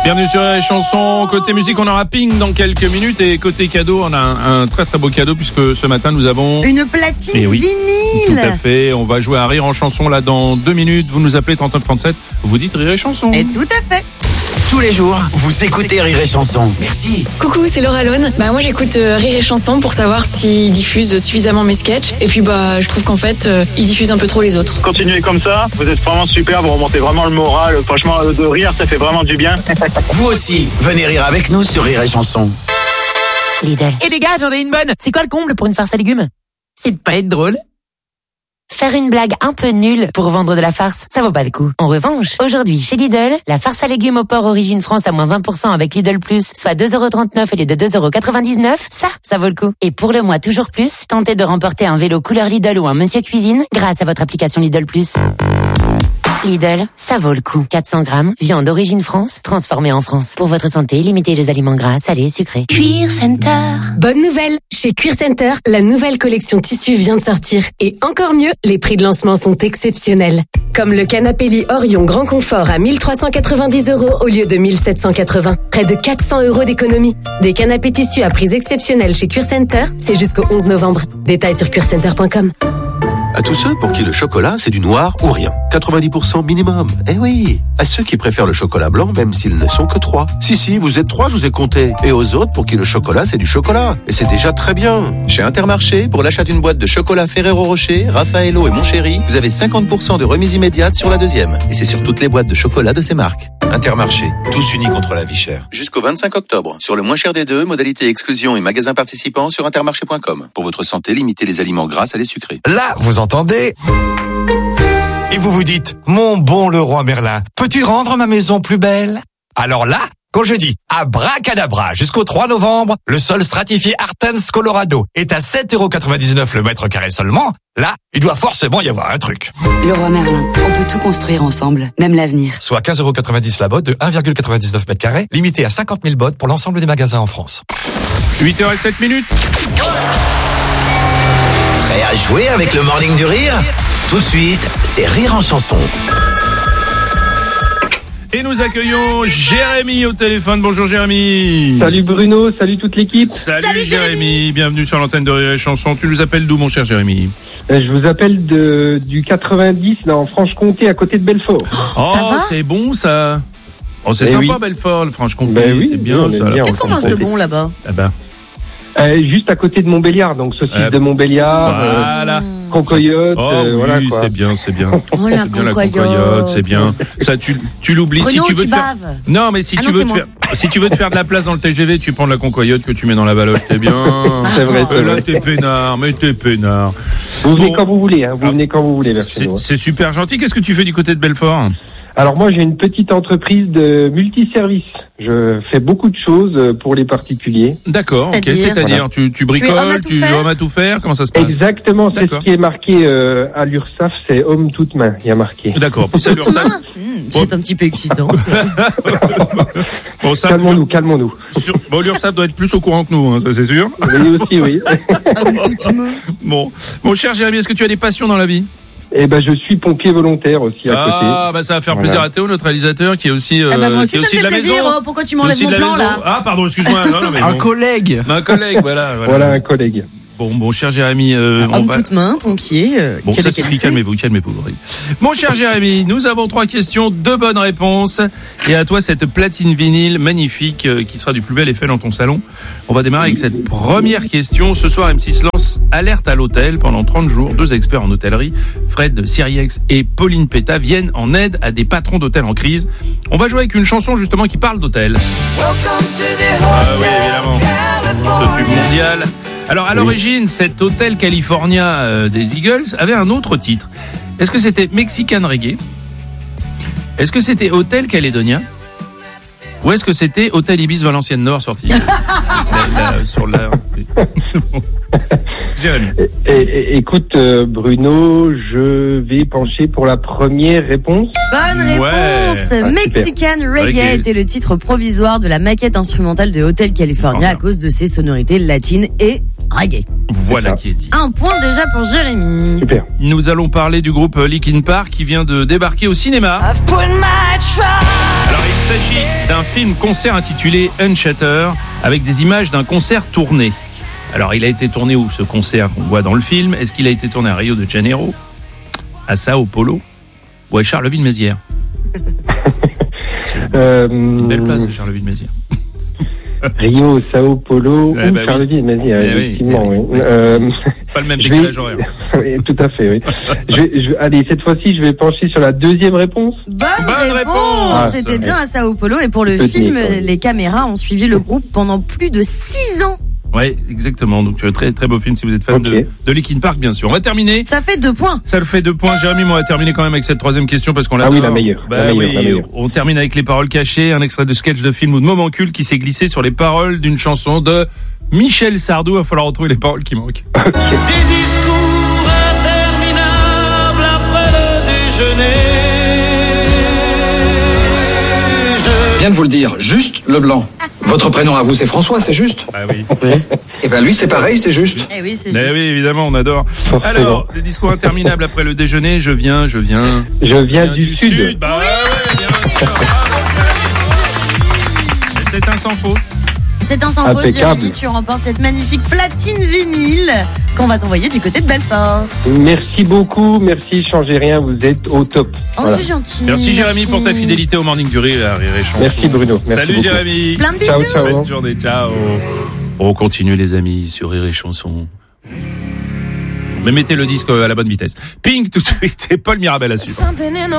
Bienvenue sur les chansons. Côté musique, on aura Pink dans quelques minutes. Et côté cadeau, on a un très très beau cadeau puisque ce matin, nous avons... une platine vinyle. Tout à fait. On va jouer à Rire en chanson là dans 2 minutes. Vous nous appelez 3937. Vous dites Rire et chanson. Et tout à fait. Tous les jours, vous écoutez Rire et Chanson. Merci. Coucou, c'est Laura Lone. Moi j'écoute Rire et Chanson pour savoir s'ils diffusent suffisamment mes sketchs. Et puis je trouve qu'en fait, ils diffusent un peu trop les autres. Continuez comme ça, vous êtes vraiment super, vous remontez vraiment le moral. Franchement, de rire, ça fait vraiment du bien. Vous aussi, venez rire avec nous sur Rire et Chanson. Lidl. Et les gars, j'en ai une bonne. C'est quoi le comble pour une farce à légumes? C'est de pas être drôle. Faire une blague un peu nulle pour vendre de la farce, ça vaut pas le coup. En revanche, aujourd'hui, chez Lidl, la farce à légumes au porc origine France à moins 20% avec Lidl Plus, soit 2,39€ au lieu de 2,99€, ça vaut le coup. Et pour le mois toujours plus, tentez de remporter un vélo couleur Lidl ou un Monsieur Cuisine grâce à votre application Lidl Plus. Lidl, ça vaut le coup. 400 grammes, viande d'origine France, transformée en France. Pour votre santé, limitez les aliments gras, salés, sucrés. Cuir Center. Bonne nouvelle, chez Cuir Center, la nouvelle collection tissu vient de sortir. Et encore mieux, les prix de lancement sont exceptionnels. Comme le canapé lit Orion Grand Confort à 1390€ au lieu de 1780. Près de 400€ d'économie. Des canapés tissus à prix exceptionnels chez Cuir Center, c'est jusqu'au 11 novembre. Détails sur cuircenter.com. À tous ceux pour qui le chocolat, c'est du noir ou rien. 90% minimum. Eh oui. À ceux qui préfèrent le chocolat blanc, même s'ils ne sont que 3. Si, vous êtes 3, je vous ai compté. Et aux autres pour qui le chocolat, c'est du chocolat. Et c'est déjà très bien. Chez Intermarché, pour l'achat d'une boîte de chocolat Ferrero Rocher, Raffaello et Mon Chéri, vous avez 50% de remise immédiate sur la deuxième. Et c'est sur toutes les boîtes de chocolat de ces marques. Intermarché, tous unis contre la vie chère. Jusqu'au 25 octobre. Sur le moins cher des deux, modalité exclusion et magasins participants sur intermarché.com. Pour votre santé, limitez les aliments gras, salés, sucrés. Là, vous entendez? Et vous vous dites, mon bon Leroy Merlin, peux-tu rendre ma maison plus belle? Alors là, quand je dis abracadabra jusqu'au 3 novembre, le sol stratifié Artens Colorado est à 7,99€ le mètre carré seulement, là, il doit forcément y avoir un truc. Leroy Merlin, on peut tout construire ensemble, même l'avenir. Soit 15,90€ la botte de 1,99 mètres carrés, limité à 50 000 bottes pour l'ensemble des magasins en France. 8h07. Prêt à jouer avec le Morning du Rire? Tout de suite, c'est Rire en chanson. Et nous accueillons Jérémy au téléphone. Bonjour Jérémy. Salut Bruno, salut toute l'équipe. Salut Jérémy, bienvenue sur l'antenne de Rire et Chanson. Tu nous appelles d'où mon cher Jérémy? Je vous appelle du 90, là, en Franche-Comté, à côté de Belfort. Oh, c'est bon ça. Oh, c'est sympa oui. Belfort, le Franche-Comté, oui, c'est bien ça. Qu'est-ce qu'on mange de bon là-bas? Juste à côté de Montbéliard, donc saucisse de Montbéliard, voilà. Concoyote, voilà oui, quoi. c'est bien. Oh, C'est bien la concoyote, c'est bien. Ça, tu l'oublies. Bruno, si tu veux tu faire... baves. Non, mais si tu veux te faire de la place dans le TGV, tu prends de la concoyote que tu mets dans la valoche, t'es bien. C'est vrai, c'est Là, vrai. t'es peinard. Vous venez quand vous voulez, hein. Vous venez quand vous voulez, merci. C'est super gentil. Qu'est-ce que tu fais du côté de Belfort? Alors moi, j'ai une petite entreprise de multiservices. Je fais beaucoup de choses pour les particuliers. D'accord, ok. C'est-à-dire, tu bricoles, tu es homme à tout faire. Comment ça se passe? Exactement, c'est ce qui est marqué à l'URSSAF, c'est homme toute main. Il y a marqué. D'accord. Puis ça, l'URSSAF. C'est un petit peu excitant. Bon, ça, calmons-nous. Bon, l'URSSAF doit être plus au courant que nous, hein, ça c'est sûr. Oui aussi, oui. Bon, mon cher Jérémy, est-ce que tu as des passions dans la vie? Eh ben, je suis pompier volontaire aussi à côté. Ah, bah ça va faire plaisir à Théo, notre réalisateur, qui est aussi, moi aussi, qui est ça aussi me de fait la plaisir. maison. Pourquoi tu m'enlèves mon plan là? Ah, pardon, excuse-moi. Non, mais Un collègue, voilà. Voilà un collègue. Bon, cher Jérémy, homme toute main, pompier. Bon, ça suffit, calmez-vous. Mon cher Jérémy, nous avons 3 questions, 2 bonnes réponses. Et à toi, cette platine vinyle magnifique qui sera du plus bel effet dans ton salon. On va démarrer avec cette première question. Ce soir, M6 lance Alerte à l'hôtel. Pendant 30 jours, 2 experts en hôtellerie, Fred Siriex et Pauline Péta, viennent en aide à des patrons d'hôtels en crise. On va jouer avec une chanson justement qui parle d'hôtel. Ah oui, évidemment. Ce tube mondial. Alors, à l'origine, cet hôtel californien des Eagles avait un autre titre. Est-ce que c'était Mexican Reggae? Est-ce que c'était Hôtel Calédonien? Ou est-ce que c'était Hôtel Ibis Valenciennes Nord sorti sur la... Jérémy. Écoute, Bruno, je vais pencher pour la première réponse. Bonne réponse. Mexican Reggae était le titre provisoire de la maquette instrumentale de Hôtel California à cause de ses sonorités latines et reggae. Voilà qui est dit. Un point déjà pour Jérémy. Super. Nous allons parler du groupe Linkin Park qui vient de débarquer au cinéma. Alors il s'agit d'un film-concert intitulé Unshattered avec des images d'un concert tourné. Alors il a été tourné où ce concert qu'on voit dans le film? Est-ce qu'il a été tourné à Rio de Janeiro, à Sao Paulo ou à Charleville-Mézières? Une belle place de Charleville-Mézières. Rio, Sao Paulo ou Charleville-Mézières, effectivement. Oui. Pas le même décalage horaire. Oui, tout à fait, oui. Allez, cette fois-ci, je vais pencher sur la deuxième réponse. Bonne réponse. C'était bien à Sao Paulo. Et pour le film, les caméras ont suivi le groupe pendant plus de 6 ans. Ouais, exactement. Donc, très, très beau film si vous êtes fan de Linkin Park, bien sûr. On va terminer. Ça fait 2 points. Ça le fait 2 points. Jérémy, on va terminer quand même avec cette troisième question parce qu'on l'a. Ah oui, la meilleure. La meilleure. On termine avec les paroles cachées, un extrait de sketch de film ou de moment culte qui s'est glissé sur les paroles d'une chanson de Michel Sardou. Il va falloir retrouver les paroles qui manquent. Des discours interminables après le déjeuner. Je viens de vous le dire, Juste Leblanc. Votre prénom à vous, c'est François, c'est juste? Ah oui. Et ben lui, c'est pareil, c'est juste. Eh oui, c'est juste. Eh oui, évidemment, on adore. Alors, des discours interminables après le déjeuner. Je viens du sud. Bah ouais, bien sûr. C'est un sans faute. C'est un sans faute, Jérémy. Tu remportes cette magnifique platine vinyle qu'on va t'envoyer du côté de Belfort. Merci beaucoup, merci, changez rien, vous êtes au top. Oh, voilà. C'est gentil. Merci Jérémy pour ta fidélité au Morning du Rire et à Rire et Chanson. Merci Bruno. Merci Salut beaucoup. Jérémy. Plein de bisous. Ciao. Bonne journée, ciao. On continue les amis sur Rire et Chanson. Mais mettez le disque à la bonne vitesse. Pink tout de suite et Paul Mirabel à suivre.